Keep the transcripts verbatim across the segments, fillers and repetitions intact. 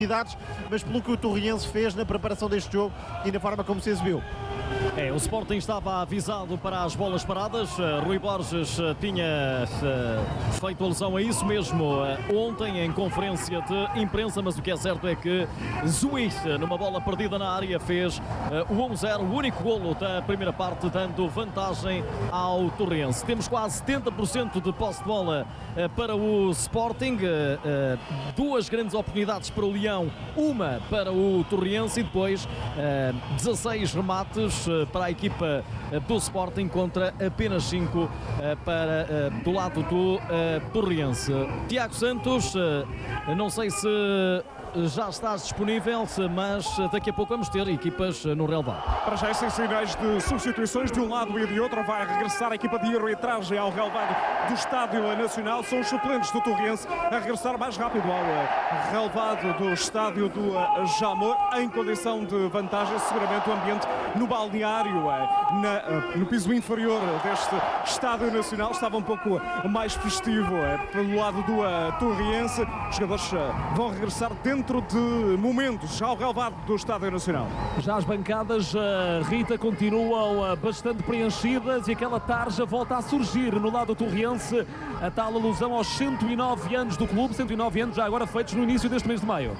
mas pelo que o Torriense fez na preparação deste jogo e na forma como se exibiu. É, o Sporting estava avisado para as bolas paradas. uh, Rui Borges uh, tinha uh, feito alusão a isso mesmo uh, ontem em conferência de imprensa, mas o que é certo é que Zuiz, uh, numa bola perdida na área, fez uh, o um zero, o único golo da primeira parte, dando vantagem ao Torrense. Temos quase setenta por cento de posse de bola uh, para o Sporting, uh, uh, duas grandes oportunidades para o Leão, uma para o Torrense e depois uh, dezasseis remates uh, para a equipa uh, do Sporting contra apenas cinco uh, para, uh, do lado do uh, Torrense. Tiago Santos, uh, não sei se já estás disponível, mas daqui a pouco vamos ter equipas no relevado. Para já, sem sinais de substituições de um lado e de outro, vai regressar a equipa de arbitragem ao relevado do Estádio Nacional. São os suplentes do Torrense a regressar mais rápido ao relevado do Estádio do Jamor, em condição de vantagem. Seguramente o ambiente no balneário, na, no piso inferior deste Estádio Nacional, estava um pouco mais festivo pelo lado do Torrense. Os jogadores vão regressar dentro Dentro de momentos ao relevado do Estádio Nacional. Já as bancadas, Rita, continuam bastante preenchidas e aquela tarja volta a surgir no lado do Torrense, a tal alusão aos cento e nove anos do clube, cento e nove anos já agora feitos no início deste mês de maio.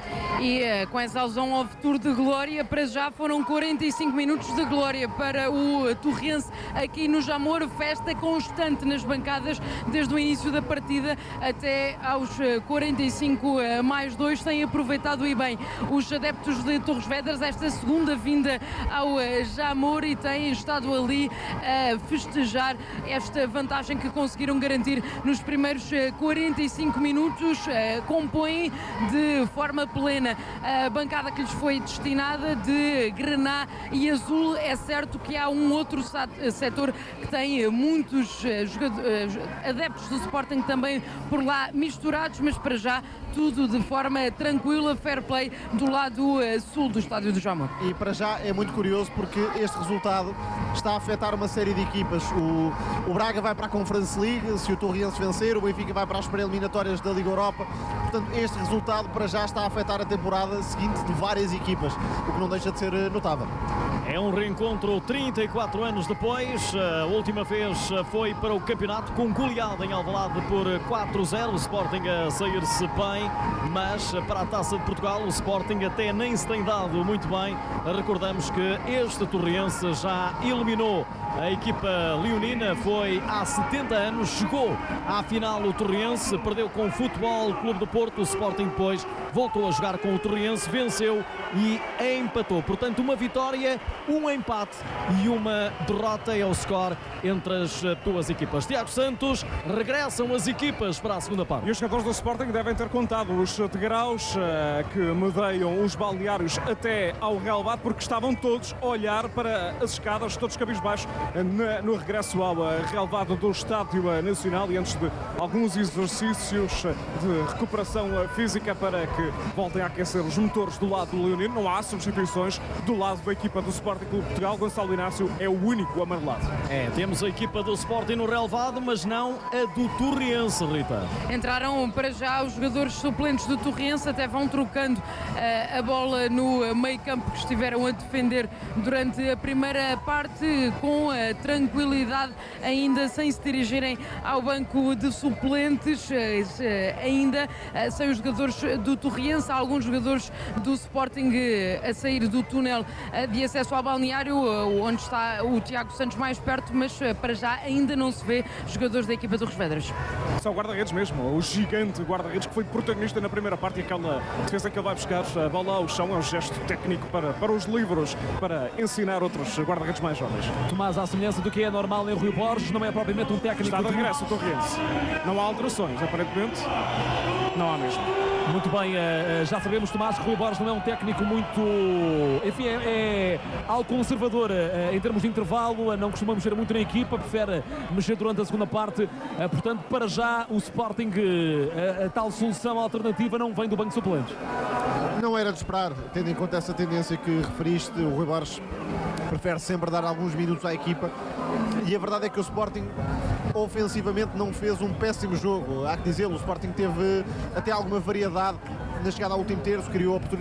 E com essa alusão ao futuro de glória, para já foram quarenta e cinco minutos de glória para o Torrense aqui no Jamor, festa constante nas bancadas desde o início da partida até aos quarenta e cinco mais dois, têm aproveitado e bem os adeptos de Torres Vedras esta segunda vinda ao Jamor e têm estado ali a festejar esta vantagem que conseguiram garantir nos primeiros quarenta e cinco minutos. Compõem de forma plena a bancada que lhes foi destinada de grená e azul. É certo que há um outro setor que tem muitos jogadores, adeptos do Sporting também por lá misturados, mas para já tudo de forma tranquila, fair play do lado uh, sul do Estádio do Jamor. E para já é muito curioso porque este resultado está a afetar uma série de equipas. O, o Braga vai para a Conference League, se o Torriense vencer, o Benfica vai para as pré-eliminatórias da Liga Europa. Portanto, este resultado para já está a afetar a temporada seguinte de várias equipas, o que não deixa de ser notável. É um reencontro trinta e quatro anos depois. A última vez foi para o campeonato com goleada em Alvalade por quatro zero. O Sporting a sair-se bem, mas para a Taça de Portugal o Sporting até nem se tem dado muito bem. Recordamos que este Torrense já eliminou a equipa leonina, foi há setenta anos, chegou à final o Torrense, perdeu com o Futebol Clube do Porto. O Sporting depois voltou a jogar com o Torrense, venceu e empatou. Portanto, uma vitória, um empate e uma derrota é o score entre as duas equipas. Tiago Santos, regressam as equipas para a segunda parte. E os jogadores do Sporting devem ter contado os degraus uh, que medeiam os balneários até ao relevado, porque estavam todos a olhar para as escadas, todos cabisbaixos, uh, no regresso ao uh, relevado do Estádio uh, Nacional, e antes de alguns exercícios uh, de recuperação uh, física para que voltem a aquecer os motores do lado do leonino. Não há substituições do lado da equipa do Sporting Clube de Portugal. Gonçalo Inácio é o único amarelado. É, temos a equipa do Sporting no relevado, mas não a do Torrense, Rita. Entraram para já os jogadores suplentes do Torrense, até vão trocando uh, a bola no meio campo que estiveram a defender durante a primeira parte com uh, tranquilidade, ainda sem se dirigirem ao banco de suplentes, uh, uh, ainda uh, sem os jogadores do Torrense. Há alguns jogadores do Sporting uh, a sair do túnel uh, de acesso ao balneário, uh, onde está o Tiago Santos mais perto, mas uh, para já ainda não se vê jogadores da equipa do Torres Vedras. Só o guarda-redes mesmo, o gigante guarda-redes que foi protagonista na primeira parte, e aquela defesa que ele vai buscar a bola ao chão é um gesto técnico para, para os livros, para ensinar outros guarda-redes mais jovens. Tomás, à semelhança do que é normal em Rui Borges, não é propriamente um técnico... Está de regresso o Torrense. Não há alterações, aparentemente. Não há mesmo. Muito bem, já sabemos, Tomás, que Rui Borges não é um técnico muito... Enfim, é, é algo conservador em termos de intervalo, não costuma mexer muito na equipa, prefere mexer durante a segunda parte. Portanto, para já, o Sporting, a, a tal solução alternativa não vem do banco de suplentes. Não era de esperar, tendo em conta essa tendência que referiste. O Rui Borges prefere sempre dar alguns minutos à equipa, e a verdade é que o Sporting ofensivamente não fez um péssimo jogo, há que dizê-lo. O Sporting teve até alguma variedade na chegada ao último terço, criou oportunidades